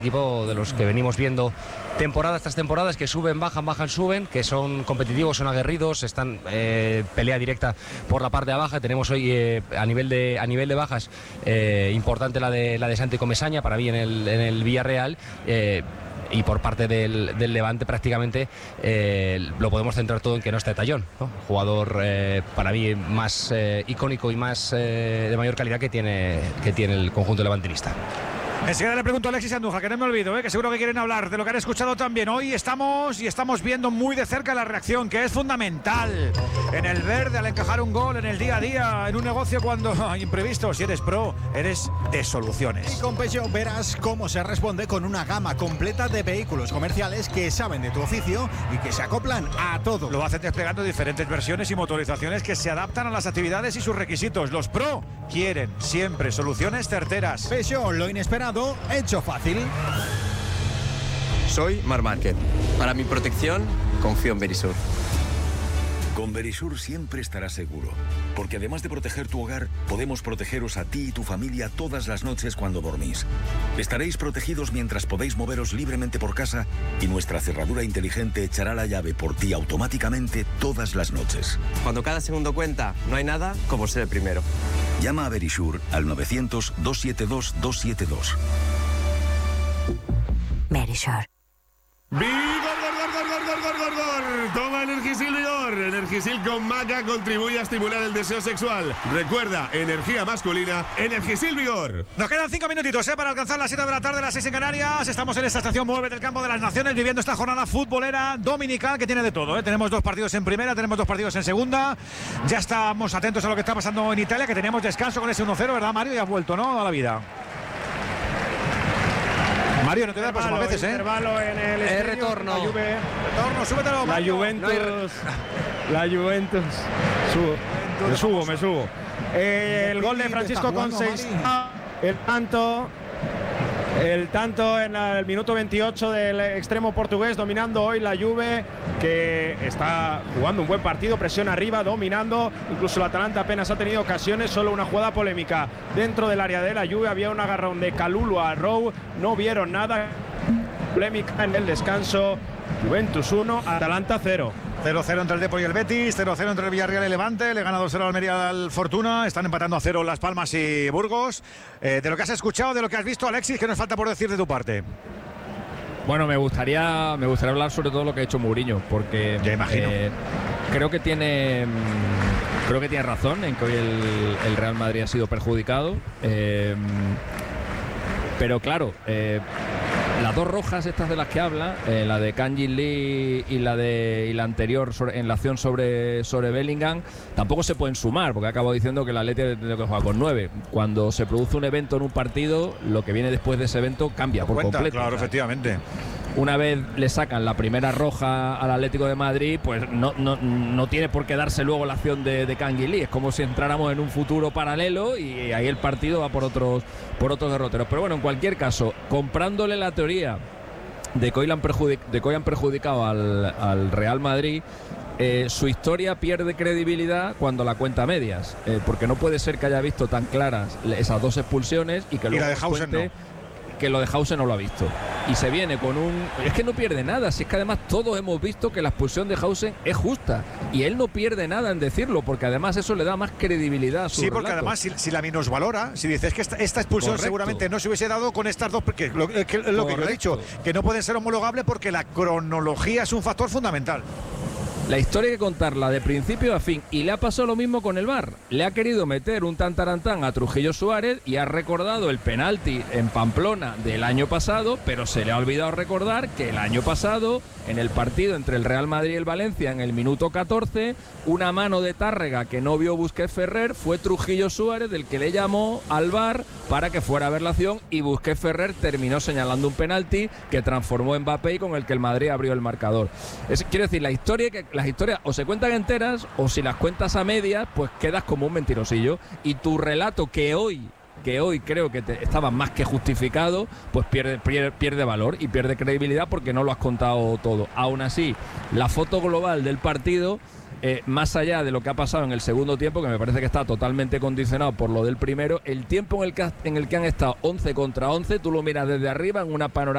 Equipo de los que venimos viendo temporadas tras temporadas, que suben, bajan, bajan, suben, que son competitivos, son aguerridos, están pelea directa por la parte de abajo. Tenemos hoy a nivel de bajas importante la de Santi Comesaña para mí en el Villarreal. Y por parte del Levante prácticamente lo podemos centrar todo en que no está Tallón, ¿no? Jugador para mí más icónico y más de mayor calidad que tiene el conjunto levantinista. Enseguida le pregunto a Alexis Andújar, que no me olvido, que seguro que quieren hablar de lo que han escuchado también. Hoy estamos viendo muy de cerca la reacción, que es fundamental en el verde al encajar un gol en el día a día, en un negocio cuando hay imprevistos. Si eres pro, eres de soluciones. Y con Peugeot verás cómo se responde con una gama completa de vehículos comerciales que saben de tu oficio y que se acoplan a todo. Lo hacen desplegando diferentes versiones y motorizaciones que se adaptan a las actividades y sus requisitos. Los pro quieren siempre soluciones certeras. Peugeot, lo inesperado hecho fácil. Soy Marc Márquez. Para mi protección, confío en Verisur. Con Verisur siempre estarás seguro, porque además de proteger tu hogar, podemos protegeros a ti y tu familia todas las noches cuando dormís. Estaréis protegidos mientras podéis moveros libremente por casa y nuestra cerradura inteligente echará la llave por ti automáticamente todas las noches. Cuando cada segundo cuenta, no hay nada como ser el primero. Llama a Verisur al 900-272-272. Verisur. ¡Vigor! Toma Energisil Vigor. Energisil con maca contribuye a estimular el deseo sexual. Recuerda, energía masculina, Energisil Vigor. Nos quedan 5 minutitos para alcanzar las 7 de la tarde, las 6 en Canarias. Estamos en esta estación Mueve del Campo de las Naciones, viviendo esta jornada futbolera dominical que tiene de todo. Tenemos 2 partidos en primera, tenemos 2 partidos en segunda. Ya estamos atentos a lo que está pasando en Italia, que teníamos descanso con ese 1-0, ¿verdad, Mario? Ya ha vuelto, ¿no?, a la vida. Mario, no te da paso más veces, Intervalo en el retorno. Retorno, súbetelo, La Mario. Juventus. Me subo. El gol de Francisco Conceição. El tanto en el minuto 28 del extremo portugués, dominando hoy la Juve, que está jugando un buen partido, presión arriba, dominando. Incluso el Atalanta apenas ha tenido ocasiones, solo una jugada polémica dentro del área de la Juve. Había un agarrón de Kalulu a Rowe, no vieron nada. Polémica en el descanso. Juventus 1, Atalanta 0. 0-0 entre el Depor y el Betis, 0-0 entre el Villarreal y el Levante, le gana 2-0 al Almería al Fortuna, están empatando a 0 Las Palmas y Burgos. De lo que has escuchado, de lo que has visto, Alexis, ¿qué nos falta por decir de tu parte? Bueno, me gustaría hablar sobre todo lo que ha hecho Mourinho, porque ya imagino. Creo que tiene razón en que hoy el Real Madrid ha sido perjudicado, pero claro, las 2 rojas estas de las que habla, la de Kang-in Lee y la anterior en la acción sobre Bellingham, tampoco se pueden sumar, porque acabo diciendo que el Atleti tiene que jugar con 9. Cuando se produce un evento en un partido, lo que viene después de ese evento cambia por completo. Claro, efectivamente. Una vez le sacan la primera roja al Atlético de Madrid, pues no tiene por qué darse luego la acción de Kang-in Lee. Es como si entráramos en un futuro paralelo y ahí el partido va por otros derroteros. Pero bueno, en cualquier caso, comprándole la teoría de que hoy han perjudicado al Real Madrid, su historia pierde credibilidad cuando la cuenta a medias, porque no puede ser que haya visto tan claras esas 2 expulsiones y que luego la de Hausen cuente que lo de Hausen no lo ha visto. Y se viene con es que no pierde nada, si es que además todos hemos visto que la expulsión de Hausen es justa, y él no pierde nada en decirlo, porque además eso le da más credibilidad a su relato. Porque además si la minusvalora, si dices que esta expulsión Correcto. seguramente no se hubiese dado con estas 2, porque lo que yo he dicho, que no pueden ser homologables porque la cronología es un factor fundamental. La historia hay que contarla de principio a fin, y le ha pasado lo mismo con el VAR. Le ha querido meter un tantarantán a Trujillo Suárez y ha recordado el penalti en Pamplona del año pasado, pero se le ha olvidado recordar que el año pasado, en el partido entre el Real Madrid y el Valencia, en el minuto 14, una mano de Tárrega que no vio Busquets Ferrer, fue Trujillo Suárez el que le llamó al VAR para que fuera a ver la acción, y Busquets Ferrer terminó señalando un penalti que transformó Mbappé y con el que el Madrid abrió el marcador. Quiero decir, las historias o se cuentan enteras, o si las cuentas a medias, pues quedas como un mentirosillo, y tu relato que hoy creo que estaba más que justificado, pues pierde valor y pierde credibilidad, porque no lo has contado todo. Aún así, la foto global del partido, más allá de lo que ha pasado en el segundo tiempo, que me parece que está totalmente condicionado por lo del primero, el tiempo en el que han estado 11 contra 11, tú lo miras desde arriba en una panorámica